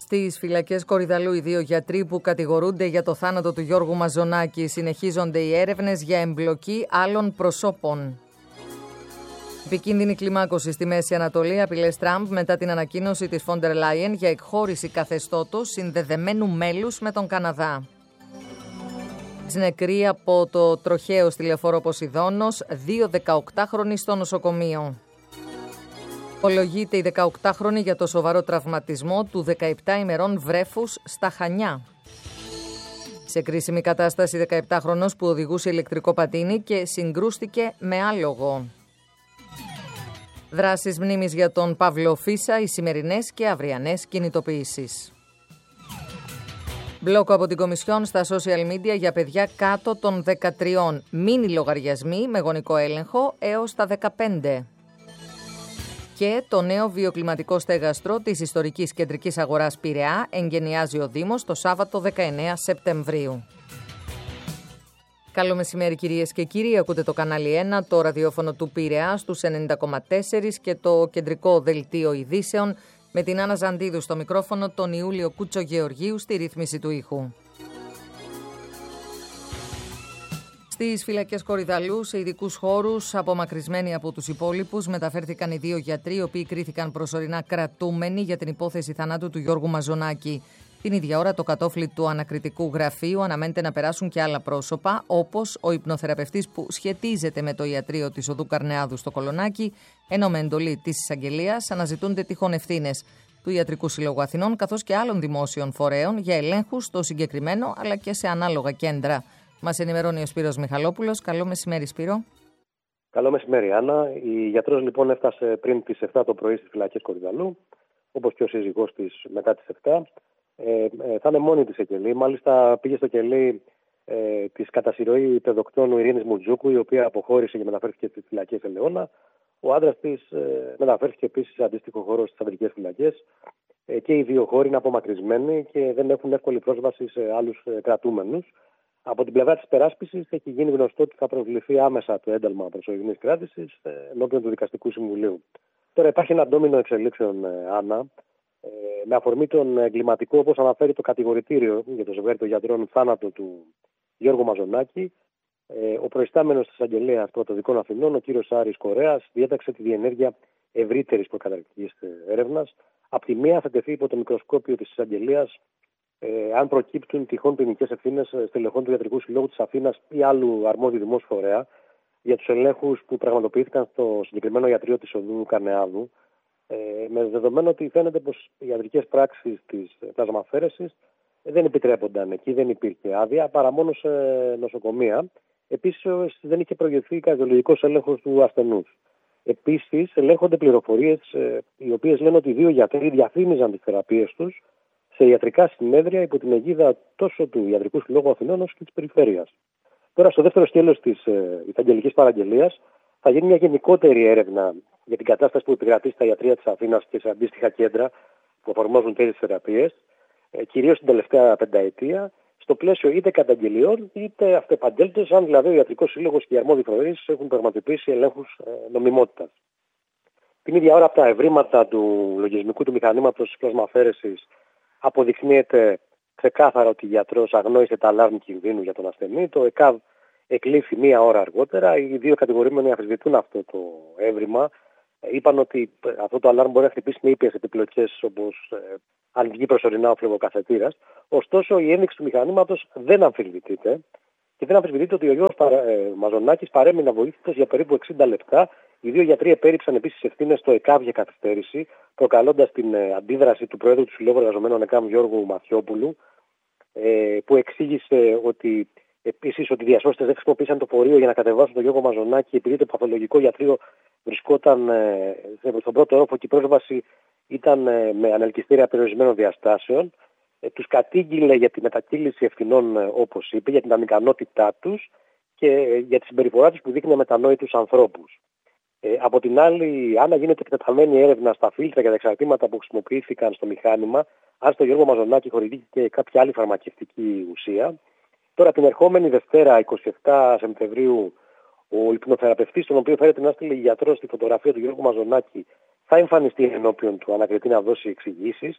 Στις φυλακές Κορυδαλλού, οι δύο γιατροί που κατηγορούνται για το θάνατο του Γιώργου Μαζονάκη, συνεχίζονται οι έρευνες για εμπλοκή άλλων προσώπων. Επικίνδυνη κλιμάκωση στη Μέση Ανατολή, απειλές Τραμπ μετά την ανακοίνωση της Φόντερ Λάιεν για εκχώρηση καθεστώτος συνδεδεμένου μέλους με τον Καναδά. Νεκροί από το τροχαίο στη λεωφόρο Ποσειδώνος, 2 18χρονοι στο νοσοκομείο. Ολογείται η 18χρονη για το σοβαρό τραυματισμό του 17 ημερών βρέφους στα Χανιά. Σε κρίσιμη κατάσταση 17χρονος που οδηγούσε ηλεκτρικό πατίνι και συγκρούστηκε με άλογο. Δράσεις μνήμης για τον Παύλο Φίσα, οι σημερινές και αυριανές κινητοποιήσεις. Μπλόκο από την Κομισιόν στα social media για παιδιά κάτω των 13. Μίνι λογαριασμοί με γονικό έλεγχο έως τα 15. Και το νέο βιοκλιματικό στέγαστρο της ιστορικής κεντρικής αγοράς Πειραιά εγκαινιάζει ο Δήμος το Σάββατο 19 Σεπτεμβρίου. Καλό μεσημέρι κυρίες και κύριοι, ακούτε το κανάλι 1, το ραδιόφωνο του Πειραιά στους 90,4 και το κεντρικό δελτίο ειδήσεων με την Άννα Ζαντίδου στο μικρόφωνο, τον Ιούλιο Κούτσο Γεωργίου στη ρύθμιση του ήχου. Στις φυλακές Κορυδαλλού, σε ειδικούς χώρους, απομακρυσμένοι από τους υπόλοιπους, μεταφέρθηκαν οι δύο γιατροί, οι οποίοι κρίθηκαν προσωρινά κρατούμενοι για την υπόθεση θανάτου του Γιώργου Μαζονάκη. Την ίδια ώρα, το κατόφλι του ανακριτικού γραφείου αναμένεται να περάσουν και άλλα πρόσωπα, όπως ο υπνοθεραπευτής που σχετίζεται με το ιατρείο της Οδού Καρνεάδου στο Κολονάκι, ενώ με εντολή της εισαγγελίας αναζητούνται τυχόν ευθύνες του Ιατρικού Συλλόγου Αθηνών, καθώς και άλλων δημόσιων φορέων για ελέγχους στο συγκεκριμένο αλλά και σε ανάλογα κέντρα. Μας ενημερώνει ο Σπύρος Μιχαλόπουλος. Καλό μεσημέρι, Σπύρο. Καλό μεσημέρι, Άννα. Η γιατρός λοιπόν έφτασε πριν τις 7 το πρωί στις φυλακές Κορυδαλλού, όπως και ο σύζυγός της μετά τις 7. Θα είναι μόνη της σε κελί. Μάλιστα πήγε στο κελί της κατά συρροή παιδοκτόνου Ειρήνης Μουτζούκου, η οποία αποχώρησε και μεταφέρθηκε στις φυλακές Ελαιώνα. Ο άντρας της μεταφέρθηκε επίσης σε αντίστοιχο χώρο στις ανδρικές φυλακές. Και οι δύο χώροι είναι απομακρυσμένοι και δεν έχουν εύκολη πρόσβαση σε άλλους κρατούμενους. Από την πλευρά της υπεράσπισης έχει γίνει γνωστό ότι θα προβληθεί άμεσα το ένταλμα προσωρινής κράτησης ενώπιον του Δικαστικού Συμβουλίου. Τώρα υπάρχει ένα ντόμινο εξελίξεων, Άννα, με αφορμή τον εγκληματικό, όπως αναφέρει το κατηγορητήριο για το ζευγάρι των γιατρών, θάνατο του Γιώργου Μαζονάκη. Ο προϊστάμενος της Αγγελίας Πρωτοδικών Αθηνών, ο κύριος Άρης Κορέας, διέταξε τη διενέργεια ευρύτερης προκαταρκτικής έρευνας. Απ' τη μία θα τεθεί υπό το μικροσκόπιο της Αγγελίας αν προκύπτουν τυχόν ποινικές ευθύνες στελεχών του Ιατρικού Συλλόγου της Αθήνας ή άλλου αρμόδιου δημόσιου φορέα για τους ελέγχους που πραγματοποιήθηκαν στο συγκεκριμένο ιατρείο της Οδού Καρνεάδου, με δεδομένο ότι φαίνεται πως οι ιατρικές πράξεις της πλασμαφέρεσης δεν επιτρέπονταν. Εκεί δεν υπήρχε άδεια παρά μόνο σε νοσοκομεία. Επίσης δεν είχε προηγηθεί καρδιολογικός έλεγχος του ασθενούς. Επίσης ελέγχονται πληροφορίες οι οποίες λένε ότι οι δύο γιατροί διαφήμιζαν τις θεραπείες τους σε ιατρικά συνέδρια υπό την αιγίδα τόσο του Ιατρικού Συλλόγου Αθηνών όσο και της Περιφέρειας. Τώρα, στο δεύτερο σκέλος της εισαγγελικής παραγγελίας, θα γίνει μια γενικότερη έρευνα για την κατάσταση που επικρατεί στα ιατρεία της Αθήνας και σε αντίστοιχα κέντρα που εφαρμόζουν τέτοιες θεραπείες, κυρίως την τελευταία πενταετία, στο πλαίσιο είτε καταγγελιών είτε αυτεπαγγέλτες, αν δηλαδή ο Ιατρικός Σύλλογος και οι αρμόδιοι φορείς έχουν πραγματοποιήσει ελέγχους νομιμότητας. Την ίδια ώρα, από τα ευρήματα του λογισμικού του μηχανήματος της πλασμαφέρεσης, αποδεικνύεται ξεκάθαρα ότι ο γιατρός αγνόησε τα αλάρμ κινδύνου για τον ασθενή. Το ΕΚΑΒ εκλήφθη μία ώρα αργότερα. Οι δύο κατηγορούμενοι αμφισβητούν αυτό το έβριμα. Είπαν ότι αυτό το αλάρμ μπορεί να χτυπήσει με ήπιες επιπλοκές, όπως αν βγει προσωρινά ο φλεγοκαθετήρας. Ωστόσο, η ένδειξη του μηχανήματος δεν αμφισβητείται. Και δεν αμφισβητείται ότι ο Γιώργος Μαζονάκης παρέμεινε αβοήθητος για περίπου 60 λεπτά. Οι δύο γιατροί επέριψαν επίσης ευθύνες στο ΕΚΑΒ για καθυστέρηση, προκαλώντας την αντίδραση του Προέδρου του Συλλόγου Εργαζομένων ΕΚΑΜ Γιώργου Μαθιόπουλου, που εξήγησε ότι επίσης ότι οι διασώστες δεν χρησιμοποίησαν το πορείο για να κατεβάσουν τον Γιώργο Μαζονάκη, επειδή το παθολογικό ιατρείο βρισκόταν στον πρώτο όροφο και η πρόσβαση ήταν με ανελκυστήρια περιορισμένων διαστάσεων. Τους κατήγγειλε για τη μετακύληση ευθυνών, όπως είπε, για την ανικανότητά τους και για τη συμπεριφορά τους που δείχνει αμετανόητους ανθρώπους. Από την άλλη, αν γίνεται εκτεταμένη έρευνα στα φίλτρα και τα εξαρτήματα που χρησιμοποιήθηκαν στο μηχάνημα, αν στο Γιώργο Μαζονάκη χορηγήθηκε κάποια άλλη φαρμακευτική ουσία. Τώρα, την ερχόμενη Δευτέρα, 27 Σεπτεμβρίου, ο υπνοθεραπευτής, τον οποίο φέρεται να στείλει γιατρός στη φωτογραφία του Γιώργου Μαζονάκη, θα εμφανιστεί ενώπιον του ανακριτή να δώσει εξηγήσεις.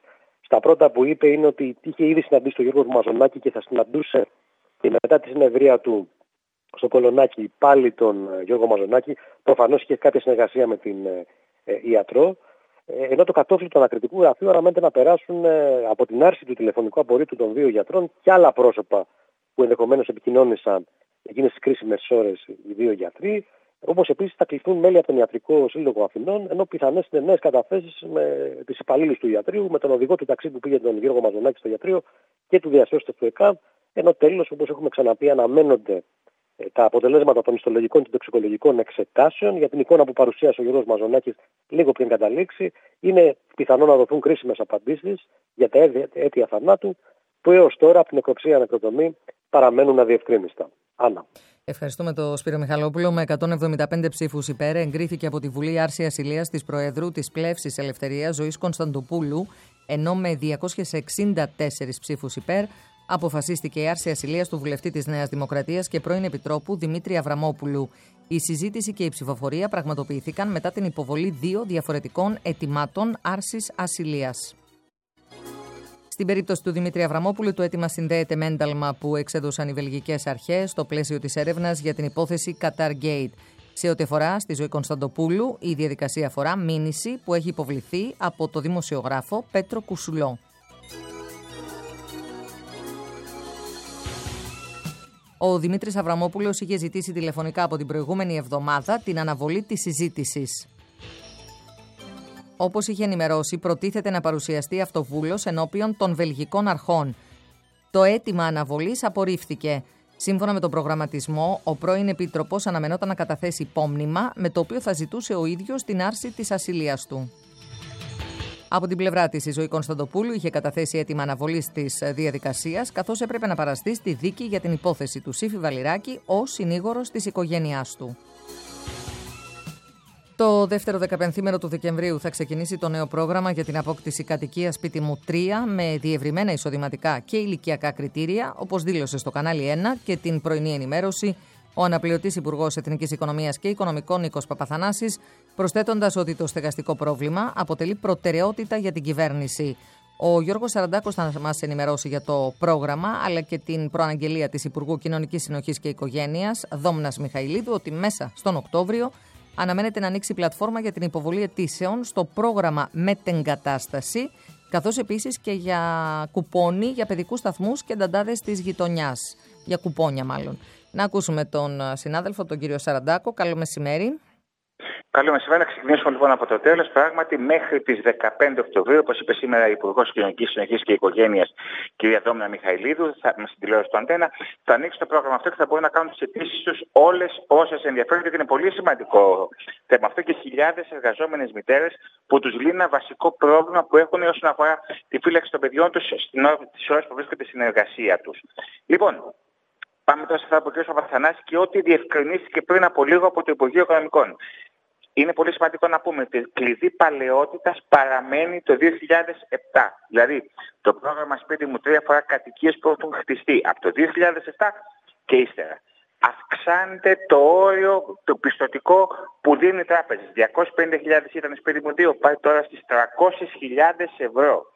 Στα πρώτα που είπε είναι ότι είχε ήδη συναντήσει τον Γιώργο Μαζονάκη και θα συναντούσε και μετά τη συνεδρία του στο Κολονάκι πάλι τον Γιώργο Μαζονάκη. Προφανώς είχε κάποια συνεργασία με την ιατρό. Ενώ το κατόφλι του ανακριτικού γραφείου αναμένεται να περάσουν από την άρση του τηλεφωνικού απορρίτου των δύο γιατρών και άλλα πρόσωπα που ενδεχομένως επικοινώνησαν εκείνες τις κρίσιμες ώρες οι δύο γιατροί. Όπως επίσης θα κληθούν μέλη από τον Ιατρικό Σύλλογο Αθηνών, ενώ πιθανές είναι νέες καταθέσεις με τις υπαλλήλους του ιατρείου, με τον οδηγό του ταξί που πήγε τον Γιώργο Μαζονάκη στο ιατρείο και του διασώστε του ΕΚΑΒ. Ενώ τέλος, όπως έχουμε ξαναπεί, αναμένονται τα αποτελέσματα των ιστολογικών και τοξικολογικών εξετάσεων. Για την εικόνα που παρουσίασε ο Γιώργος Μαζονάκης λίγο πριν καταλήξει, είναι πιθανό να δοθούν κρίσιμες απαντήσεις για τα αίτια θανάτου, που έως τώρα από την νεκροψία νεκροτομή παραμένουν αδιευκρίνιστα. Άννα. Ευχαριστούμε τον Σπύρο Μιχαλόπουλο. Με 175 ψήφους υπέρ, εγκρίθηκε από τη Βουλή άρση ασυλίας της Προεδρού της Πλεύσης Ελευθερίας Ζωής Κωνσταντοπούλου, ενώ με 264 ψήφους υπέρ αποφασίστηκε η άρση ασυλίας του βουλευτή της Νέας Δημοκρατίας και πρώην Επιτρόπου Δημήτρη Αβραμόπουλου. Η συζήτηση και η ψηφοφορία πραγματοποιήθηκαν μετά την υποβολή 2 διαφορετικών αιτημάτων άρσης ασυλίας. Στην περίπτωση του Δημήτρη Αβραμόπουλου, το αίτημα συνδέεται με ένταλμα που εξέδωσαν οι βελγικές αρχές στο πλαίσιο της έρευνας για την υπόθεση Qatar Gate. Σε ό,τι αφορά στη Ζωή Κωνσταντοπούλου, η διαδικασία αφορά μήνυση που έχει υποβληθεί από το δημοσιογράφο Πέτρο Κουσουλό. Ο Δημήτρης Αβραμόπουλος είχε ζητήσει τηλεφωνικά από την προηγούμενη εβδομάδα την αναβολή της συζήτησης. Όπως είχε ενημερώσει, προτίθεται να παρουσιαστεί αυτοβούλος ενώπιον των βελγικών αρχών. Το αίτημα αναβολής απορρίφθηκε. Σύμφωνα με τον προγραμματισμό, ο πρώην Επίτροπος αναμενόταν να καταθέσει υπόμνημα με το οποίο θα ζητούσε ο ίδιος την άρση της ασυλίας του. Από την πλευρά της, η Ζωή Κωνσταντοπούλου είχε καταθέσει αίτημα αναβολής της διαδικασίας, καθώς έπρεπε να παραστεί στη δίκη για την υπόθεση του Σύφη Βαλιράκη ως συνήγορος της οικογένειάς του. Το δεύτερο 15ήμερο του Δεκεμβρίου θα ξεκινήσει το νέο πρόγραμμα για την απόκτηση κατοικίας σπίτι μου 3 με διευρυμένα εισοδηματικά και ηλικιακά κριτήρια, όπως δήλωσε στο κανάλι 1 και την πρωινή ενημέρωση ο αναπληρωτής Υπουργός Εθνικής Οικονομίας και Οικονομικών Νίκος Παπαθανάσης, προσθέτοντας ότι το στεγαστικό πρόβλημα αποτελεί προτεραιότητα για την κυβέρνηση. Ο Γιώργος Σαραντάκος θα μας ενημερώσει για το πρόγραμμα, αλλά και την προαναγγελία της Υπουργού Κοινωνικής Συνοχής και Οικογένειας, Δόμνας Μιχαηλίδου, ότι μέσα στον Οκτώβριο αναμένεται να ανοίξει πλατφόρμα για την υποβολή αιτήσεων στο πρόγραμμα Μετεγκατάσταση, καθώς επίσης και για κουπόνι για παιδικούς σταθμούς και νταντάδες της γειτονιάς. Για κουπόνια μάλλον. Να ακούσουμε τον συνάδελφο, τον κύριο Σαραντάκο. Καλό μεσημέρι. Καλό μεσημέρι. Να ξεκινήσουμε λοιπόν από το τέλος. Πράγματι, μέχρι τις 15 Οκτωβρίου, όπως είπε σήμερα η Υπουργός Κοινωνικής Συνοχής και Οικογένειας, κυρία Δόμνα Μιχαηλίδου, με στην τηλεόραση του Αντένα, θα ανοίξει το πρόγραμμα αυτό και θα μπορούν να κάνουν τις αιτήσεις τους όλες όσες ενδιαφέρουν, γιατί είναι πολύ σημαντικό θέμα αυτό και χιλιάδες εργαζόμενες μητέρες που τους λύνει ένα βασικό πρόβλημα που έχουν όσον αφορά τη φύλαξη των παιδιών τους τις ώρες που βρίσκονται στην εργασία τους. Λοιπόν, πάμε τώρα σε αυτά που ο κ. Παπαθανάση και ό,τι διευκρινίστηκε πριν από λίγο από το Υπουργείο Οικονομικών. Είναι πολύ σημαντικό να πούμε ότι κλειδί παλαιότητας παραμένει το 2007. Δηλαδή, το πρόγραμμα Σπίτι μου 3 αφορά κατοικίες που έχουν χτιστεί από το 2007 και ύστερα. Αυξάνεται το όριο, το πιστωτικό που δίνει η τράπεζα. 250.000 ήταν Σπίτι μου 2, πάει τώρα στις 300.000 ευρώ.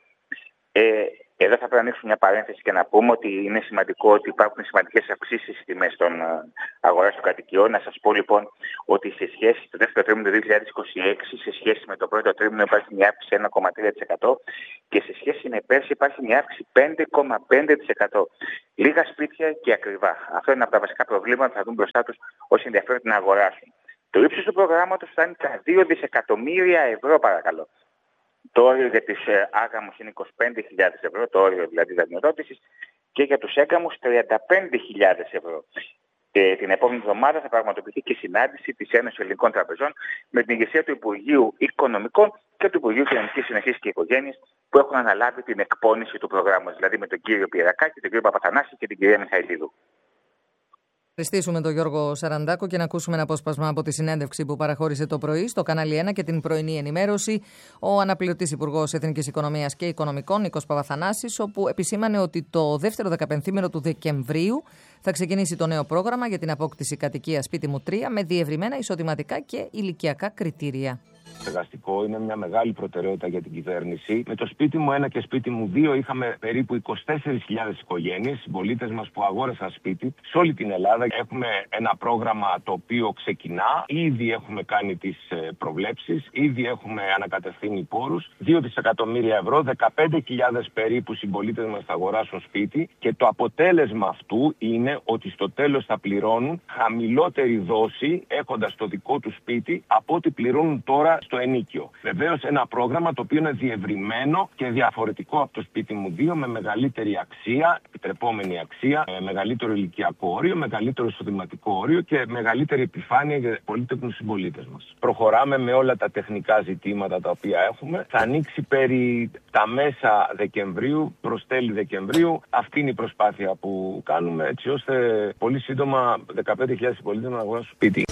Εδώ θα πρέπει να ανοίξουμε μια παρένθεση και να πούμε ότι είναι σημαντικό ότι υπάρχουν σημαντικές αυξήσεις στις τιμές των αγοράς των κατοικιών. Να σας πω λοιπόν ότι σε σχέση το δεύτερο τρίμηνο του 2026, σε σχέση με το πρώτο τρίμηνο υπάρχει μια αύξηση 1,3% και σε σχέση με πέρσι υπάρχει μια αύξηση 5,5%. Λίγα σπίτια και ακριβά. Αυτό είναι από τα βασικά προβλήματα που θα δουν μπροστά τους όσοι ενδιαφέρονται να αγοράσουν. Το ίψος του προγράμματος φτάνει τα 2 δισεκατομμύρια ευρώ, παρακαλώ. Το όριο για τις άγαμους είναι 25.000 ευρώ, το όριο δηλαδή δανειοδότησης, και για τους έγκαμους 35.000 ευρώ. Την επόμενη εβδομάδα θα πραγματοποιηθεί και συνάντηση της Ένωσης Ελληνικών Τραπεζών με την ηγεσία του Υπουργείου Οικονομικών και του Υπουργείου Κοινωνικής Συνοχής και Οικογένειας που έχουν αναλάβει την εκπόνηση του προγράμματος, δηλαδή με τον κύριο Πιερακάκη, τον κύριο Παπαθανάση και την κυρία Μιχαηλίδου. Ευχαριστήσουμε τον Γιώργο Σαραντάκο και να ακούσουμε ένα απόσπασμα από τη συνέντευξη που παραχώρησε το πρωί στο κανάλι 1 και την πρωινή ενημέρωση ο αναπληρωτής Υπουργός Εθνικής Οικονομίας και Οικονομικών Νίκος Παπαθανάσης, όπου επισήμανε ότι το δεύτερο 15ήμερο του Δεκεμβρίου θα ξεκινήσει το νέο πρόγραμμα για την απόκτηση κατοικίας σπίτι μου 3 με διευρυμένα εισοδηματικά και ηλικιακά κριτήρια. Στεγαστικό είναι μια μεγάλη προτεραιότητα για την κυβέρνηση. Με το σπίτι μου 1 και σπίτι μου 2 είχαμε περίπου 24.000 οικογένειες, συμπολίτες μας που αγόρασαν σπίτι. Σε όλη την Ελλάδα έχουμε ένα πρόγραμμα το οποίο ξεκινά. Ήδη έχουμε κάνει τις προβλέψεις, ήδη έχουμε ανακατευθύνει πόρους. 2 δισεκατομμύρια ευρώ, 15.000 περίπου συμπολίτες μας θα αγοράσουν σπίτι και το αποτέλεσμα αυτού είναι ότι στο τέλος θα πληρώνουν χαμηλότερη δόση έχοντας το δικό του σπίτι από ό,τι πληρώνουν τώρα στο ενίκιο. Βεβαίως ένα πρόγραμμα το οποίο είναι διευρυμένο και διαφορετικό από το σπίτι μου 2 με μεγαλύτερη αξία, επιτρεπόμενη αξία, μεγαλύτερο ηλικιακό όριο, μεγαλύτερο εισοδηματικό όριο και μεγαλύτερη επιφάνεια για πολίτες συμπολίτες μας. Προχωράμε με όλα τα τεχνικά ζητήματα τα οποία έχουμε. Θα ανοίξει περί τα μέσα Δεκεμβρίου, προς τέλη Δεκεμβρίου. Αυτή είναι η προσπάθεια που κάνουμε έτσι ώστε πολύ σύντομα 15.000 συμπολίτες να αγοράσουν σπίτι.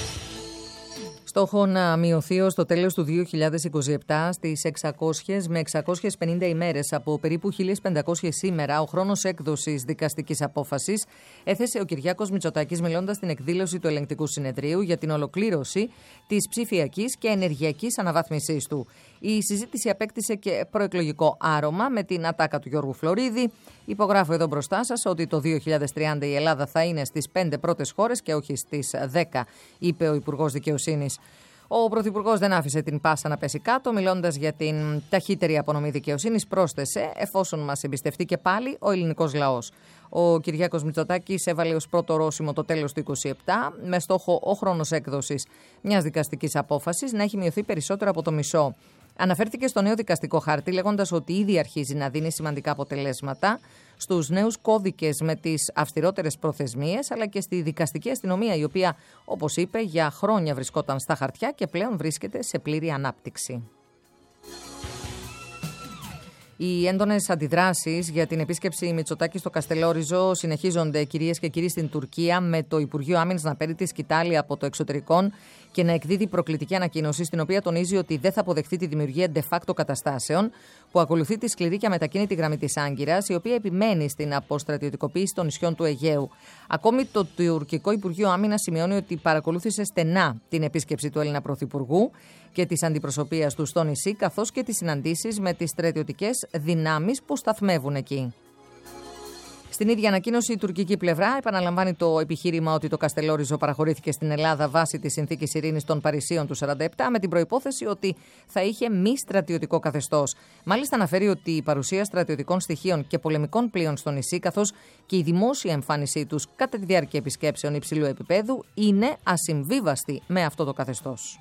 Στόχο να μειωθεί ως το τέλος του 2027 στις 600 με 650 ημέρες από περίπου 1.500 σήμερα ο χρόνος έκδοσης δικαστικής απόφασης, έθεσε ο Κυριάκος Μητσοτάκης μιλώντας στην εκδήλωση του Ελεγκτικού Συνεδρίου για την ολοκλήρωση της ψηφιακής και ενεργειακής αναβάθμισής του. Η συζήτηση απέκτησε και προεκλογικό άρωμα με την ατάκα του Γιώργου Φλωρίδη. Υπογράφω εδώ μπροστά σας ότι το 2030 η Ελλάδα θα είναι στις 5 πρώτες χώρες και όχι στις 10, είπε ο Υπουργός Δικαιοσύνης. Ο Πρωθυπουργός δεν άφησε την πάσα να πέσει κάτω, μιλώντας για την ταχύτερη απονομή δικαιοσύνης, πρόσθεσε, εφόσον μας εμπιστευτεί και πάλι ο ελληνικός λαός. Ο Κυριάκος Μητσοτάκης έβαλε ως πρώτο ορόσημο το τέλος του 2027, με στόχο ο χρόνος έκδοσης μιας δικαστικής απόφασης να έχει μειωθεί περισσότερο από το μισό. Αναφέρθηκε στο νέο δικαστικό χάρτη, λέγοντας ότι ήδη αρχίζει να δίνει σημαντικά αποτελέσματα στους νέους κώδικες με τις αυστηρότερες προθεσμίες, αλλά και στη δικαστική αστυνομία, η οποία, όπως είπε, για χρόνια βρισκόταν στα χαρτιά και πλέον βρίσκεται σε πλήρη ανάπτυξη. Οι έντονες αντιδράσεις για την επίσκεψη Μητσοτάκη στο Καστελόριζο συνεχίζονται, κυρίες και κύριοι, στην Τουρκία, με το Υπουργείο Άμυνας να παίρνει τη σκητάλη από το εξωτερικών και να εκδίδει προκλητική ανακοίνωση, στην οποία τονίζει ότι δεν θα αποδεχτεί τη δημιουργία de facto καταστάσεων, που ακολουθεί τη σκληρή και αμετακίνητη γραμμή της Άγκυρας, η οποία επιμένει στην αποστρατιωτικοποίηση των νησιών του Αιγαίου. Ακόμη το Τουρκικό Υπουργείο Άμυνας σημειώνει ότι παρακολούθησε στενά την επίσκεψη του Έλληνα Πρωθυπουργού και της αντιπροσωπείας του στο νησί, καθώς και τις συναντήσεις με τις στρατιωτικές δυνάμεις που σταθμεύουν εκεί. Στην ίδια ανακοίνωση, η τουρκική πλευρά επαναλαμβάνει το επιχείρημα ότι το Καστελόριζο παραχωρήθηκε στην Ελλάδα βάσει της Συνθήκης Ειρήνης των Παρισίων του 1947, με την προϋπόθεση ότι θα είχε μη στρατιωτικό καθεστώς. Μάλιστα, αναφέρει ότι η παρουσία στρατιωτικών στοιχείων και πολεμικών πλοίων στο νησί, καθώς και η δημόσια εμφάνισή τους κατά τη διάρκεια επισκέψεων υψηλού επίπεδου, είναι ασυμβίβαστη με αυτό το καθεστώς.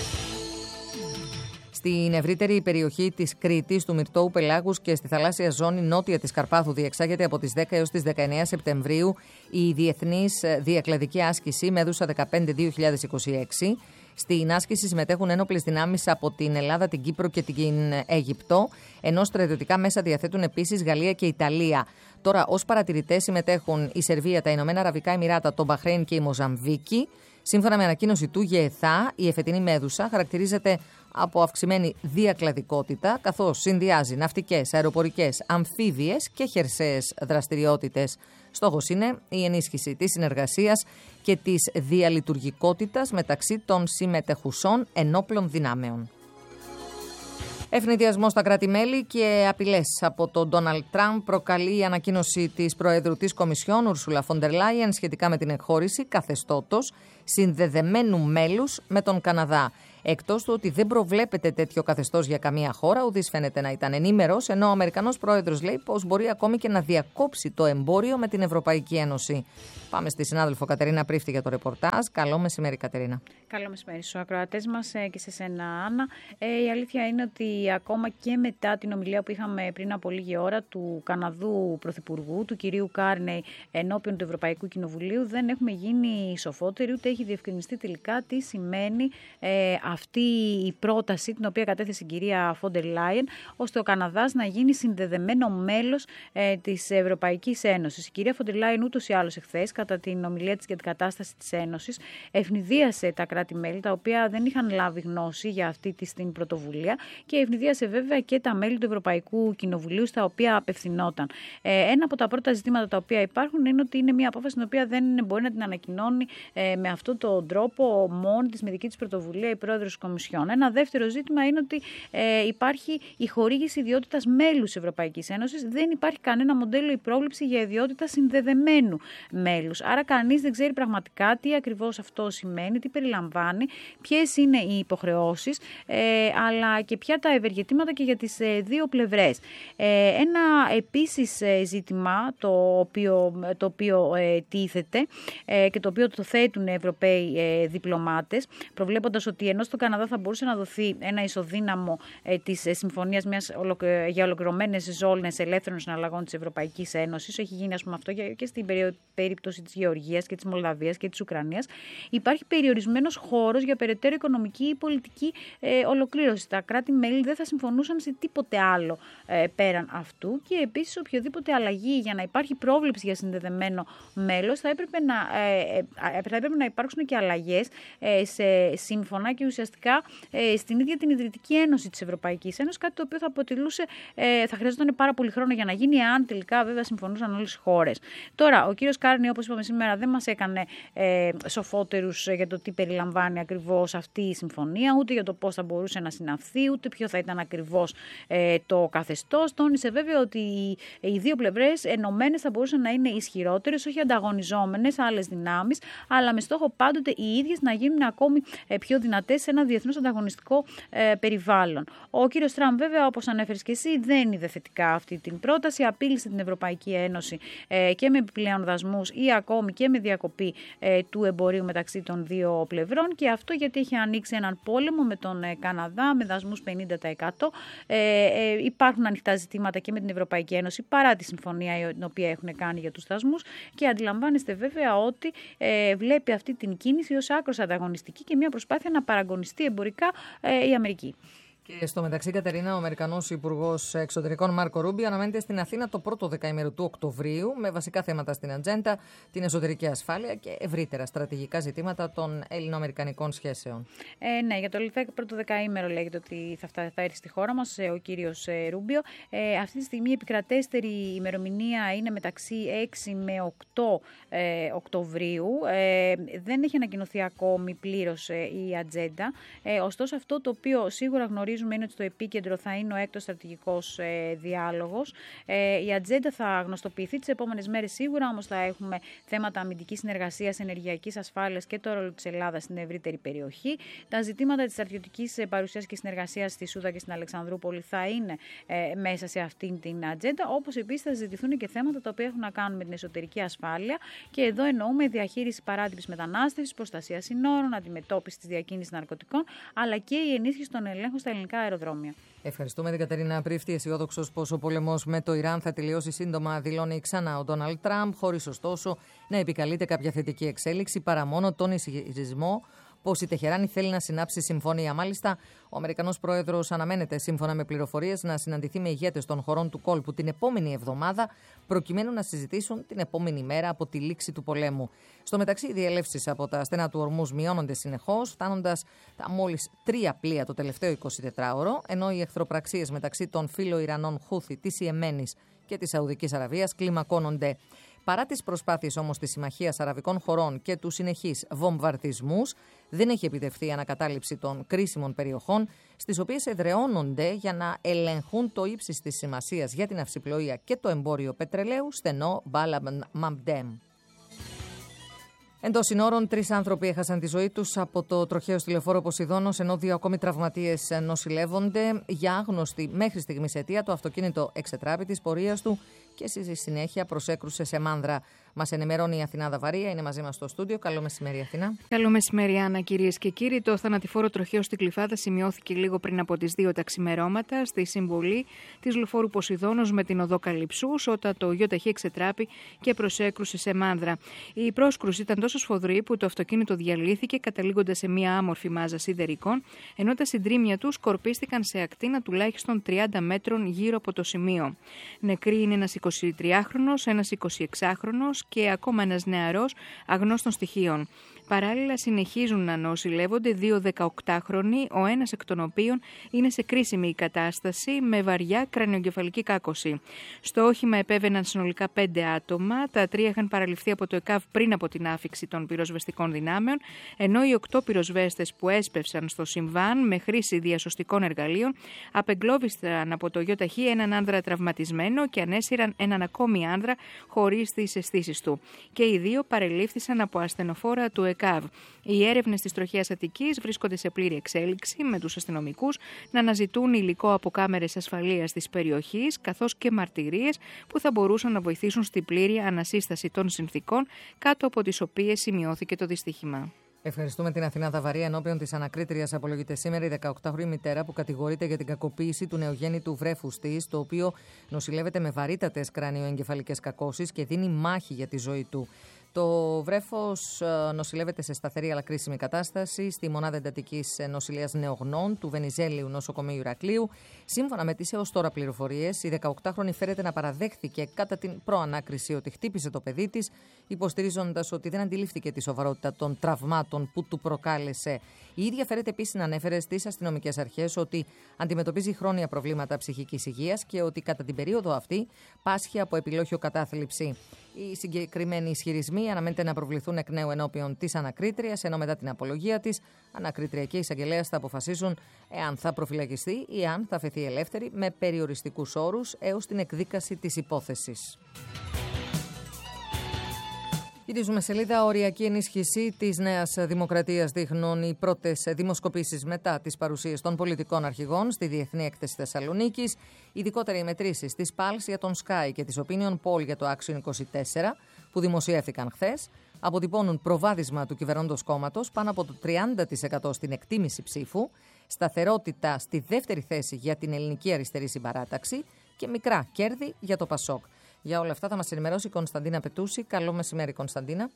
Στην ευρύτερη περιοχή της Κρήτης, του Μυρτώου Πελάγους και στη θαλάσσια ζώνη νότια της Καρπάθου διεξάγεται από τις 10 έως τις 19 Σεπτεμβρίου η Διεθνής Διακλαδική Άσκηση Μέδουσα 15-2026. Στην άσκηση συμμετέχουν ένοπλες δυνάμεις από την Ελλάδα, την Κύπρο και την Αίγυπτο, ενώ στρατιωτικά μέσα διαθέτουν επίσης Γαλλία και Ιταλία. Τώρα, ως παρατηρητές συμμετέχουν η Σερβία, τα Ηνωμένα Αραβικά Εμιράτα, το Μπαχρέιν και η Μοζαμβίκη. Σύμφωνα με ανακοίνωση του ΓΕΘΑ, η εφετινή μέδουσα χαρακτηρίζεται από αυξημένη διακλαδικότητα, καθώς συνδυάζει ναυτικές, αεροπορικές, αμφίβιες και χερσαίες δραστηριότητες. Στόχος είναι η ενίσχυση της συνεργασίας και της διαλειτουργικότητας μεταξύ των συμμετεχουσών ενόπλων δυνάμεων. Ευνηδιασμό στα κράτη-μέλη και απειλές από τον Ντόναλντ Τραμπ προκαλεί η ανακοίνωση της Προέδρου της Κομισιόν, Ούρσουλα Φον ντερ Λάιεν, σχετικά με την εκχώρηση καθεστώτος συνδεδεμένου μέλους με τον Καναδά. Εκτός του ότι δεν προβλέπεται τέτοιο καθεστώς για καμία χώρα, ουδής φαίνεται να ήταν ενήμερος, ενώ ο Αμερικανός Πρόεδρος λέει πως μπορεί ακόμη και να διακόψει το εμπόριο με την Ευρωπαϊκή Ένωση. Πάμε στη συνάδελφο Κατερίνα Πρίφτη για το ρεπορτάζ. Καλό μεσημέρι, Κατερίνα. Καλό μεσημέρι στους ακροατές μας και σε σένα, Άννα. Η αλήθεια είναι ότι ακόμα και μετά την ομιλία που είχαμε πριν από λίγη ώρα του Καναδού Πρωθυπουργού, του κυρίου Κάρνεϊ, ενώπιον του Ευρωπαϊκού Κοινοβουλίου, δεν έχουμε γίνει σοφότεροι, ούτε έχει διευκρινιστεί τελικά τι σημαίνει αυτή η πρόταση, την οποία κατέθεσε η κυρία Φον ντερ Λάιεν, ώστε ο Καναδάς να γίνει συνδεδεμένο μέλος της Ευρωπαϊκής Ένωσης. Η κυρία Φον ντερ Λάιεν ούτως ή άλλως εχθές, κατά την ομιλία της για την κατάσταση της Ένωσης, ευνηδίασε τα κράτη-μέλη, τα οποία δεν είχαν λάβει γνώση για αυτή την πρωτοβουλία, και ευνηδίασε βέβαια και τα μέλη του Ευρωπαϊκού Κοινοβουλίου, στα οποία απευθυνόταν. Ένα από τα πρώτα ζητήματα τα οποία υπάρχουν είναι ότι είναι μια απόφαση την οποία δεν μπορεί να την ανακοινώνει με αυτόν τον τρόπο μόνη της, με δική της πρωτοβουλία, η πρόεδρος πρόεδρος της Κομισιόν. Ένα δεύτερο ζήτημα είναι ότι υπάρχει η χορήγηση ιδιότητας μέλους της Ευρωπαϊκής Ένωσης. Δεν υπάρχει κανένα μοντέλο ή πρόβλεψη για ιδιότητα συνδεδεμένου μέλους. Άρα κανείς δεν ξέρει πραγματικά τι ακριβώς αυτό σημαίνει, τι περιλαμβάνει, ποιες είναι οι υποχρεώσεις, αλλά και ποια τα ευεργετήματα και για τις δύο πλευρές. Ένα επίσης ζήτημα το οποίο τίθεται και το οποίο το θέτουν οι Ευρωπαίοι διπλωμάτες, προβλέποντας ότι ενώ στον Καναδά θα μπορούσε να δοθεί ένα ισοδύναμο της συμφωνίας για ολοκληρωμένες ζώνες ελεύθερων συναλλαγών της Ευρωπαϊκής Ένωσης, έχει γίνει ας πούμε αυτό και στην περίπτωση της Γεωργίας και της Μολδαβίας και της Ουκρανίας, υπάρχει περιορισμένος χώρος για περαιτέρω οικονομική ή πολιτική ολοκλήρωση. Τα κράτη-μέλη δεν θα συμφωνούσαν σε τίποτε άλλο πέραν αυτού και επίσης οποιοδήποτε αλλαγή για να υπάρχει πρόβλεψη για συνδεδεμένο μέλος θα έπρεπε να υπάρξουν και αλλαγές σε σύμφωνα και ουσιαστικά στην ίδια την Ιδρυτική Ένωση της Ευρωπαϊκής Ένωσης, κάτι το οποίο θα χρειαζόταν πάρα πολύ χρόνο για να γίνει, αν τελικά βέβαια συμφωνούσαν όλες οι χώρες. Τώρα, ο κύριος Κάρνεϊ, όπως είπαμε σήμερα, δεν μας έκανε σοφότερους για το τι περιλαμβάνει ακριβώς αυτή η συμφωνία, ούτε για το πώς θα μπορούσε να συναυθεί, ούτε ποιο θα ήταν ακριβώς το καθεστώς. Τόνισε βέβαια ότι οι δύο πλευρές ενωμένες θα μπορούσαν να είναι ισχυρότερες, όχι ανταγωνιζόμενες άλλες δυνάμεις, αλλά με στόχο πάντοτε οι ίδιες να γίνουν ακόμη πιο δυνατές σε ένα διεθνώς ανταγωνιστικό περιβάλλον. Ο κύριος Τραμπ, βέβαια, όπως ανέφερες και εσύ, δεν είδε θετικά αυτή την πρόταση. Απείλησε την Ευρωπαϊκή Ένωση και με επιπλέον δασμούς ή ακόμη και με διακοπή του εμπορίου μεταξύ των δύο πλευρών. Και αυτό γιατί έχει ανοίξει έναν πόλεμο με τον Καναδά με δασμούς 50%. Υπάρχουν ανοιχτά ζητήματα και με την Ευρωπαϊκή Ένωση παρά τη συμφωνία την οποία έχουν κάνει για τους δασμούς. Και αντιλαμβάνεστε βέβαια ότι βλέπει αυτή την κίνηση ως άκρως ανταγωνιστική και μια προσπάθεια να παραγωνιστεί εμπορικά η Αμερική. Και στο μεταξύ, Κατερίνα, ο Αμερικανός Υπουργός Εξωτερικών Μάρκο Ρούμπιο αναμένεται στην Αθήνα το πρώτο δεκαήμερο του Οκτωβρίου με βασικά θέματα στην ατζέντα, την εσωτερική ασφάλεια και ευρύτερα στρατηγικά ζητήματα των ελληνοαμερικανικών σχέσεων. Ναι, για το πρώτο δεκαήμερο λέγεται ότι θα έρθει στη χώρα μας ο κύριος Ρούμπιο. Αυτή τη στιγμή η επικρατέστερη ημερομηνία είναι μεταξύ 6 με 8 Οκτωβρίου. Δεν έχει ανακοινωθεί ακόμη πλήρως η ατζέντα. Ωστόσο, αυτό το οποίο σίγουρα γνωρίζουμε είναι ότι στο επίκεντρο θα είναι ο έκτος στρατηγικός διάλογος. Η ατζέντα θα γνωστοποιηθεί τις επόμενες μέρες σίγουρα, όμως θα έχουμε θέματα αμυντικής συνεργασίας, ενεργειακής ασφάλειας και το ρόλο της Ελλάδας στην ευρύτερη περιοχή. Τα ζητήματα της στρατιωτικής παρουσίας και συνεργασίας στη Σούδα και στην Αλεξανδρούπολη θα είναι μέσα σε αυτήν την ατζέντα, όπως επίσης θα συζητηθούν και θέματα τα οποία έχουν να κάνουν με την εσωτερική ασφάλεια. Και εδώ εννοούμε διαχείριση παράτυπης μετανάστευσης, προστασία συνόρων, αντιμετώπιση της διακίνησης ναρκωτικών, αλλά και η ενίσχυση των ελέγχων στα ελληνικά αεροδρόμια. Ευχαριστούμε την Κατερίνα Πρίφτη. Αισιόδοξος πως ο πολεμός με το Ιράν θα τελειώσει σύντομα, δηλώνει ξανά ο Ντόναλντ Τραμπ, χωρίς ωστόσο να επικαλείται κάποια θετική εξέλιξη παρά μόνο τον ισχυρισμό πως η Τεχεράνη θέλει να συνάψει συμφωνία. Μάλιστα, ο Αμερικανός πρόεδρος αναμένεται, σύμφωνα με πληροφορίες, να συναντηθεί με ηγέτες των χωρών του κόλπου την επόμενη εβδομάδα, προκειμένου να συζητήσουν την επόμενη μέρα από τη λήξη του πολέμου. Στο μεταξύ, οι διελεύσεις από τα στενά του Ορμούζ μειώνονται συνεχώς, φτάνοντας τα μόλις 3 πλοία το τελευταίο 24ωρο, ενώ οι εχθροπραξίες μεταξύ των φιλοϊρανών Χούθη, της Ιεμένης και της Σαουδικής Αραβίας κλιμακώνονται. Παρά τις προσπάθειες όμως της Συμμαχίας Αραβικών Χωρών και τους συνεχείς βομβαρδισμούς, δεν έχει επιτευχθεί η ανακατάληψη των κρίσιμων περιοχών, στις οποίες εδραιώνονται για να ελεγχούν το ύψης της σημασίας για την αυσιπλοεία και το εμπόριο πετρελαίου στενό Μπάλα Μαμπντέμ. Εντός συνόρων, 3 άνθρωποι έχασαν τη ζωή τους από το τροχαίο στη λεωφόρο Ποσειδώνος, ενώ 2 ακόμη τραυματίες νοσηλεύονται. Για άγνωστη μέχρι στιγμής αιτία, το αυτοκίνητο εξετράπη της πορείας του και στη συνέχεια προσέκρουσε σε μάνδρα. Μας ενημερώνει η Αθηνά Δαβαρία, είναι μαζί μας στο στούντιο. Καλό μεσημέρι, Αθηνά. Καλό μεσημέρι, Άννα, κυρίες και κύριοι. Το θανατηφόρο τροχαίο στην Κλιφάδα σημειώθηκε λίγο πριν από τις 2 τα ξημερώματα στη συμβολή της λεωφόρου Ποσειδώνος με την οδό Καλυψούς, όταν το ΙΧ εξετράπη και προσέκρουσε σε μάνδρα. Η πρόσκρουση ήταν τόσο σφοδρή που το αυτοκίνητο διαλύθηκε, καταλήγοντας σε μια άμορφη μάζα σιδερικών, ενώ τα συντρίμμια του σκορπίστηκαν σε ακτίνα τουλάχιστον 30 μέτρων γύρω από το σημείο. Νεκροί είναι ένας 23χρονος, ένας 26χρονος, νέος και ακόμα ένας νεαρός αγνώστων στοιχείων. Παράλληλα, συνεχίζουν να νοσηλεύονται 2 18χρονοι, ο ένας εκ των οποίων είναι σε κρίσιμη κατάσταση με βαριά κρανιογκεφαλική κάκωση. Στο όχημα επέβαιναν συνολικά 5 άτομα, τα 3 είχαν παραληφθεί από το ΕΚΑΒ πριν από την άφιξη των πυροσβεστικών δυνάμεων, ενώ οι 8 πυροσβέστες που έσπευσαν στο συμβάν με χρήση διασωστικών εργαλείων απεγκλώβησαν από το ΙΟΤΑΧΗ έναν άνδρα τραυματισμένο και ανέσυραν έναν ακόμη άνδρα χωρίς τις αισθήσεις του. Και οι 2 παρελήφθησαν από ασθενοφόρα του ΕΚΑΒ. Οι έρευνες της τροχέας Αττικής βρίσκονται σε πλήρη εξέλιξη, με τους αστυνομικούς να αναζητούν υλικό από κάμερες ασφαλείας της περιοχής, καθώς και μαρτυρίες που θα μπορούσαν να βοηθήσουν στην πλήρη ανασύσταση των συνθήκων κάτω από τις οποίες σημειώθηκε το δυστύχημα. Ευχαριστούμε την Αθηνά Δαβαρία. Ενώπιον της ανακρίτριας απολογείται σήμερα η 18χρονη μητέρα που κατηγορείται για την κακοποίηση του νεογέννητου βρέφους της, το οποίο νοσηλεύεται με βαρύτατες κρανιοεγκεφαλικές κακώσεις και δίνει μάχη για τη ζωή του. Το βρέφος νοσηλεύεται σε σταθερή αλλά κρίσιμη κατάσταση στη μονάδα εντατικής νοσηλείας νεογνών του Βενιζέλιου Νοσοκομείου Ηρακλείου. Σύμφωνα με τις έως τώρα πληροφορίες, η 18χρονη φέρεται να παραδέχθηκε κατά την προανάκριση ότι χτύπησε το παιδί της, υποστηρίζοντας ότι δεν αντιλήφθηκε τη σοβαρότητα των τραυμάτων που του προκάλεσε. Η ίδια φέρεται επίσης να ανέφερε στις αστυνομικές αρχές ότι αντιμετωπίζει χρόνια προβλήματα ψυχικής υγείας και ότι κατά την περίοδο αυτή πάσχει από επιλόχιο κατάθλιψη. Οι συγκεκριμένοι ισχυρισμοί αναμένεται να προβληθούν εκ νέου ενώπιον της ανακρίτριας, ενώ μετά την απολογία της, ανακρίτρια και εισαγγελέας θα αποφασίσουν εάν θα προφυλακιστεί ή αν θα φεθεί ελεύθερη με περιοριστικούς όρους έως την εκδίκαση της υπόθεσης. Γυρίζουμε σελίδα. Οριακή ενίσχυση της Νέας Δημοκρατίας δείχνουν οι πρώτες δημοσκοπήσεις μετά τις παρουσίες των πολιτικών αρχηγών στη Διεθνή Έκθεση Θεσσαλονίκης. Ειδικότερα οι μετρήσεις της Pulse για τον Sky και της Opinion Poll για το Action 24 που δημοσιεύθηκαν χθες αποτυπώνουν προβάδισμα του κυβερνώντος κόμματος πάνω από το 30% στην εκτίμηση ψήφου, σταθερότητα στη δεύτερη θέση για την Ελληνική Αριστερή Συμπαράταξη και μικρά κέρδη για το ΠΑΣΟΚ. Για όλα αυτά θα μας ενημερώσει η Κωνσταντίνα Πετούση. Καλό μεσημέρι, Κωνσταντίνα.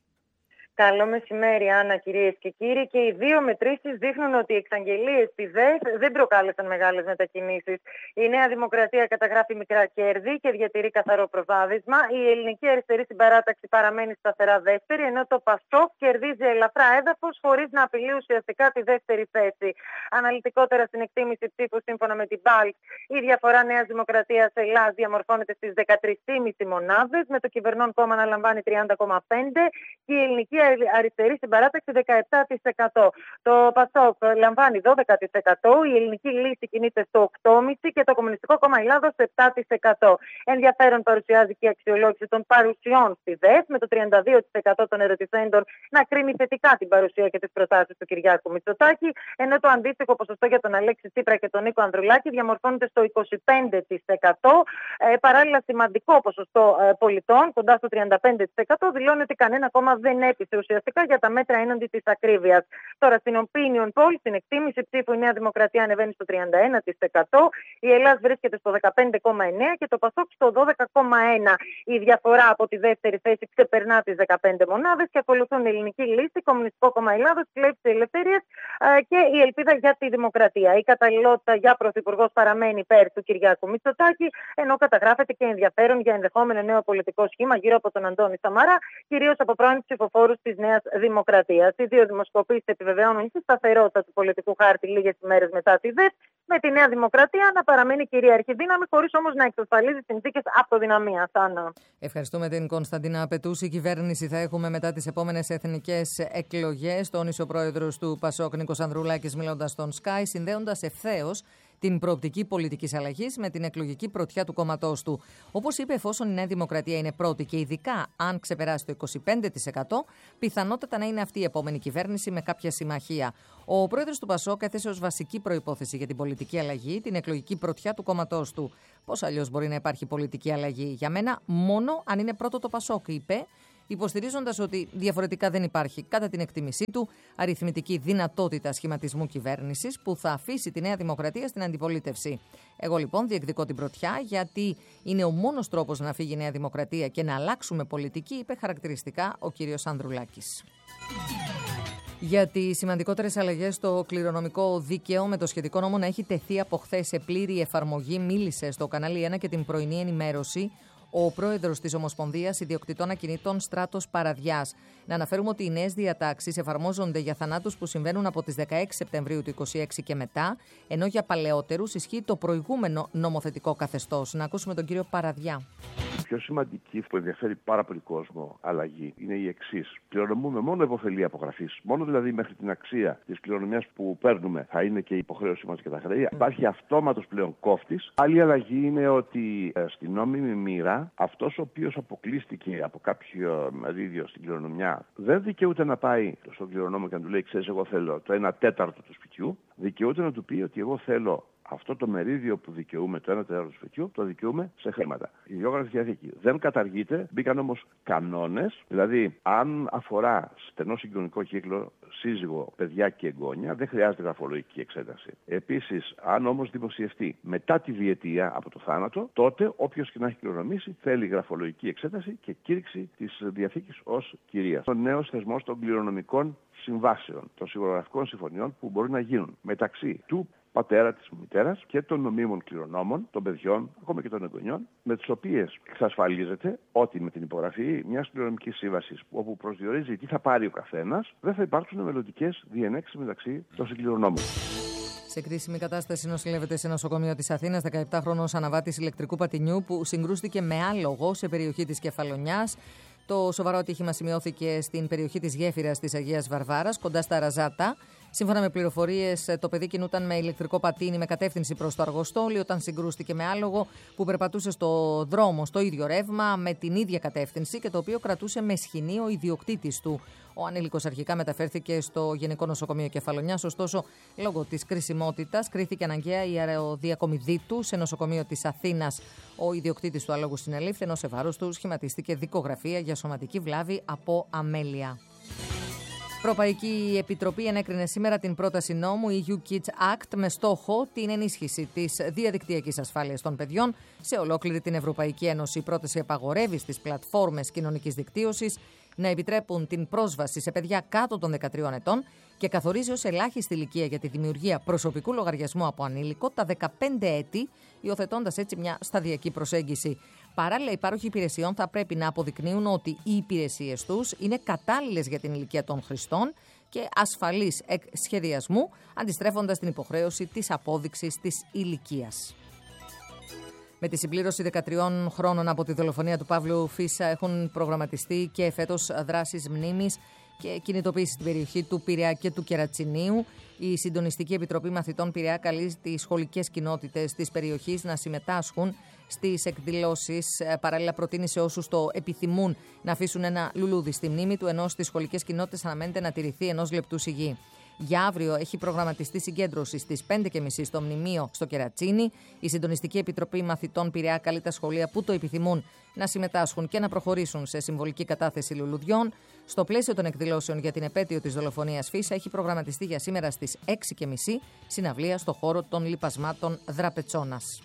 Καλό μεσημέρι, Άννα, κυρίες και κύριοι. Και οι δύο μετρήσεις δείχνουν ότι οι εξαγγελίες στη ΔΕΘ δεν προκάλεσαν μεγάλες μετακινήσεις. Η Νέα Δημοκρατία καταγράφει μικρά κέρδη και διατηρεί καθαρό προβάδισμα. Η Ελληνική Αριστερή Συμπαράταξη παραμένει σταθερά δεύτερη, ενώ το ΠΑΣΟΚ κερδίζει ελαφρά έδαφος χωρίς να απειλεί ουσιαστικά τη δεύτερη θέση. Αναλυτικότερα στην εκτίμηση ψήφου, σύμφωνα με την Pulse, η διαφορά Νέας Δημοκρατίας Ελλάς διαμορφώνεται στις 13,5 μονάδες, με το κυβερνών κόμμα να λαμβάνει 30,5% και η Ελληνική Αριστερή Συμπαράταξη 17%. Το ΠΑΣΟΚ λαμβάνει 12%, η Ελληνική Λύση κινείται στο 8,5% και το Κομμουνιστικό Κόμμα Ελλάδος 7%. Ενδιαφέρον παρουσιάζει και η αξιολόγηση των παρουσιών στη ΔΕΘ, με το 32% των ερωτηθέντων να κρίνει θετικά την παρουσία και τις προτάσεις του Κυριάκου Μητσοτάκη, ενώ το αντίστοιχο ποσοστό για τον Αλέξη Τσίπρα και τον Νίκο Ανδρουλάκη διαμορφώνεται στο 25%. Παράλληλα, σημαντικό ποσοστό πολιτών, κοντά στο 35%, δηλώνει ότι κανένα κόμμα δεν έπεισε ουσιαστικά για τα μέτρα έναντι της ακρίβειας. Τώρα, στην Opinion Poll, στην εκτίμηση ψήφου, η Νέα Δημοκρατία ανεβαίνει στο 31%, η Ελλάδα βρίσκεται στο 15,9% και το ΠΑΣΟΚ στο 12,1%. Η διαφορά από τη δεύτερη θέση ξεπερνά τις 15 μονάδες και ακολουθούν η Ελληνική Λύση, Κομμουνιστικό Κόμμα Ελλάδος, Πλεύση Ελευθερίας και η Ελπίδα για τη Δημοκρατία. Η καταλληλότητα για πρωθυπουργός παραμένει υπέρ του Κυριάκου Μητσοτάκη, ενώ καταγράφεται και ενδιαφέρον για ενδεχόμενο νέο πολιτικό σχήμα γύρω από τον Αντώνη Σαμαρά, κυρίως από πρώην ψηφοφόρους της Νέας Δημοκρατίας. Οι δύο δημοσκοπήσεις επιβεβαιώνουν τη σταθερότητα του πολιτικού χάρτη λίγες ημέρες μετά τη ΔΕΘ, με τη Νέα Δημοκρατία να παραμένει κυρίαρχη δύναμη, χωρίς όμως να εξασφαλίζει συνθήκες αυτοδυναμίας. Άννα. Ευχαριστούμε την Κωνσταντίνα Πετούση. Η κυβέρνηση θα έχουμε μετά τις επόμενες εθνικές εκλογές, τόνισε ο πρόεδρος του ΠΑΣΟΚ Νίκος Ανδρουλάκης μιλώντας στον Sky, συνδέοντας ευθέως την προοπτική πολιτικής αλλαγής με την εκλογική πρωτιά του κόμματός του. Όπως είπε, εφόσον η Νέα Δημοκρατία είναι πρώτη και ειδικά αν ξεπεράσει το 25%, πιθανότατα να είναι αυτή η επόμενη κυβέρνηση με κάποια συμμαχία. Ο πρόεδρος του ΠΑΣΟΚ έθεσε ως βασική προϋπόθεση για την πολιτική αλλαγή την εκλογική πρωτιά του κόμματός του. Πώς αλλιώς μπορεί να υπάρχει πολιτική αλλαγή? Για μένα, μόνο αν είναι πρώτο το ΠΑΣΟΚ, είπε, υποστηρίζοντας ότι διαφορετικά δεν υπάρχει, κατά την εκτίμησή του, αριθμητική δυνατότητα σχηματισμού κυβέρνησης που θα αφήσει τη Νέα Δημοκρατία στην αντιπολίτευση. Εγώ λοιπόν διεκδικώ την πρωτιά, γιατί είναι ο μόνος τρόπος να φύγει η Νέα Δημοκρατία και να αλλάξουμε πολιτική, είπε χαρακτηριστικά ο κύριος Ανδρουλάκης. Για τις σημαντικότερες αλλαγές στο κληρονομικό δίκαιο, με το σχετικό νόμο να έχει τεθεί από χθες σε πλήρη εφαρμογή, μίλησε στο κανάλι 1 και την πρωινή ενημέρωση ο πρόεδρος της Ομοσπονδίας Ιδιοκτητών Ακινήτων Στράτος Παραδιάς. Να αναφέρουμε ότι οι νέες διατάξεις εφαρμόζονται για θανάτους που συμβαίνουν από τις 16 Σεπτεμβρίου του 2026 και μετά, ενώ για παλαιότερους ισχύει το προηγούμενο νομοθετικό καθεστώς. Να ακούσουμε τον κύριο Παραδιά. Η πιο σημαντική που ενδιαφέρει πάρα πολύ κόσμο αλλαγή είναι η εξής. Κληρονομούμε μόνο υποφελή απογραφής. Μόνο δηλαδή μέχρι την αξία της κληρονομιάς που παίρνουμε θα είναι και η υποχρέωσή μας και τα χρέη. Υπάρχει αυτόματος πλέον κόφτης. Άλλη αλλαγή είναι ότι στην νόμιμη μοίρα αυτός ο οποίος αποκλείστηκε από κάποιο μερίδιο στην κληρονομιά δεν δικαιούται να πάει στον κληρονόμο και να του λέει: ξέρεις, εγώ θέλω το 1/4 του σπιτιού. Δικαιούται να του πει ότι εγώ θέλω αυτό το μερίδιο που δικαιούμαι, το 1/4 του σπιτιού, το δικαιούμαι σε χρήματα. Η ιδιόγραφη διαθήκη δεν καταργείται. Μπήκαν όμως κανόνες, δηλαδή αν αφορά στενό συγγενικό κύκλο, σύζυγο, παιδιά και εγγόνια, δεν χρειάζεται γραφολογική εξέταση. Επίσης, αν όμως δημοσιευτεί μετά τη διετία από το θάνατο, τότε όποιος και να έχει κληρονομήσει θέλει γραφολογική εξέταση και κήρυξη της διαθήκης ως κυρίας. Ο νέος θεσμός των κληρονομικών συμβάσεων, των σιγουρογραφικών συμφωνιών που μπορεί να γίνουν μεταξύ του πατέρα, της μητέρας και των νομίμων κληρονόμων, των παιδιών, ακόμα και των εγγονιών, με τις οποίες εξασφαλίζεται ότι με την υπογραφή μιας κληρονομικής σύμβασης όπου προσδιορίζει τι θα πάρει ο καθένας, δεν θα υπάρξουν μελλοντικές διενέξεις μεταξύ των συγκληρονόμων. Σε κρίσιμη κατάσταση νοσηλεύεται σε νοσοκομείο της Αθήνας 17χρονος αναβάτης ηλεκτρικού πατινιού που συγκρούστηκε με άλογο σε περιοχή της Κεφαλονιάς. Το σοβαρό ατύχημα σημειώθηκε στην περιοχή της γέφυρας της Αγίας Βαρβάρας, κοντά στα Ραζάτα. Σύμφωνα με πληροφορίες, το παιδί κινούταν με ηλεκτρικό πατίνι με κατεύθυνση προς το Αργοστόλι όταν συγκρούστηκε με άλογο που περπατούσε στο δρόμο, στο ίδιο ρεύμα, με την ίδια κατεύθυνση και το οποίο κρατούσε με σχοινή ο ιδιοκτήτης του. Ο ανήλικος αρχικά μεταφέρθηκε στο Γενικό Νοσοκομείο Κεφαλονιάς, ωστόσο, λόγω της κρισιμότητας, κρίθηκε αναγκαία η αεροδιακομιδή του σε νοσοκομείο της Αθήνας. Ο ιδιοκτήτης του άλογου συνελήφθη, ενώ σε βάρος του σχηματίστηκε δικογραφία για σωματική βλάβη από αμέλεια. Η Ευρωπαϊκή Επιτροπή ενέκρινε σήμερα την πρόταση νόμου EU Kids Act με στόχο την ενίσχυση της διαδικτυακής ασφάλειας των παιδιών σε ολόκληρη την Ευρωπαϊκή Ένωση. Η πρόταση απαγορεύει στις πλατφόρμες κοινωνικής δικτύωσης να επιτρέπουν την πρόσβαση σε παιδιά κάτω των 13 ετών και καθορίζει ως ελάχιστη ηλικία για τη δημιουργία προσωπικού λογαριασμού από ανήλικο τα 15 έτη, υιοθετώντας έτσι μια σταδιακή προσέγγιση. Παράλληλα, οι πάροχοι υπηρεσιών θα πρέπει να αποδεικνύουν ότι οι υπηρεσίες τους είναι κατάλληλες για την ηλικία των χρηστών και ασφαλείς εκ σχεδιασμού, αντιστρέφοντας την υποχρέωση της απόδειξης της ηλικίας. Με τη συμπλήρωση 13 χρόνων από τη δολοφονία του Παύλου Φίσα έχουν προγραμματιστεί και φέτος δράσεις μνήμης και κινητοποίηση στην περιοχή του Πειραιά και του Κερατσινίου. Η Συντονιστική Επιτροπή Μαθητών Πειραιά καλεί τις σχολικές κοινότητες της περιοχής να συμμετάσχουν στις εκδηλώσεις. Παράλληλα, προτείνει σε όσους το επιθυμούν να αφήσουν ένα λουλούδι στη μνήμη του, ενώ στις σχολικές κοινότητες αναμένεται να τηρηθεί 1 λεπτού σιγή. Για αύριο έχει προγραμματιστεί συγκέντρωση στις 5:30 στο μνημείο στο Κερατσίνι. Η Συντονιστική Επιτροπή Μαθητών Πειραιά καλεί τα σχολεία που το επιθυμούν να συμμετάσχουν και να προχωρήσουν σε συμβολική κατάθεση λουλουδιών. Στο πλαίσιο των εκδηλώσεων για την επέτειο της δολοφονίας Φίσα έχει προγραμματιστεί για σήμερα στις 6:30 συναυλία στο χώρο των λιπασμάτων Δραπετσόνας.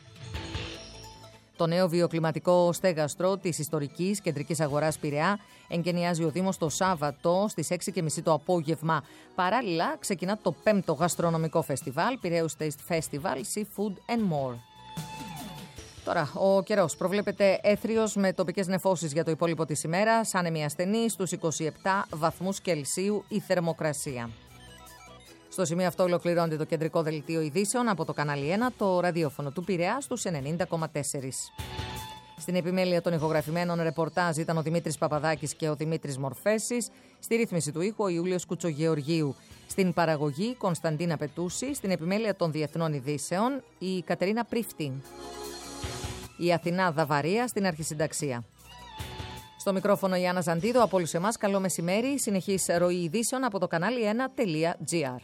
Το νέο βιοκλιματικό στέγαστρο της ιστορικής κεντρικής αγοράς Πειραιά εγκαινιάζει ο Δήμος το Σάββατο στις 6:30 το απόγευμα. Παράλληλα, ξεκινά το 5ο γαστρονομικό φεστιβάλ, Πειραιούς Taste Festival, Seafood and More. Τώρα, ο καιρός προβλέπεται έθριος με τοπικές νεφώσεις για το υπόλοιπο της ημέρας, άνεμη ασθενή στους 27 βαθμούς Κελσίου η θερμοκρασία. Στο σημείο αυτό ολοκληρώνεται το κεντρικό δελτίο ειδήσεων από το κανάλι 1, το ραδιόφωνο του Πειραιά στους 90,4. Στην επιμέλεια των ηχογραφημένων ρεπορτάζ ήταν ο Δημήτρης Παπαδάκης και ο Δημήτρης Μορφέσης. Στη ρύθμιση του ήχου ο Ιούλιος Κουτσογεωργίου. Στην παραγωγή Κωνσταντίνα Πετούση. Στην επιμέλεια των διεθνών ειδήσεων η Κατερίνα Πρίφτη. Η Αθηνά Δαβαρία στην αρχισυνταξία. Στο μικρόφωνο η Άννα Ζαντίδο. Από όλους εμάς καλό μεσημέρι. Συνεχής ροή ειδήσεων από το κανάλι 1.gr.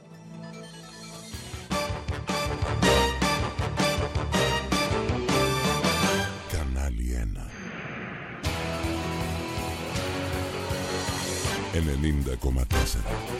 Κανάλι 1 90,4